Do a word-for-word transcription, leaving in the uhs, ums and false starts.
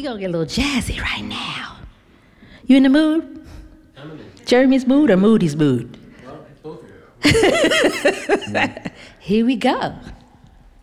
gonna get a little jazzy right now. You in the mood? I'm in the mood. Jeremy's mood or Moody's mood? Well, both of you. Here we go.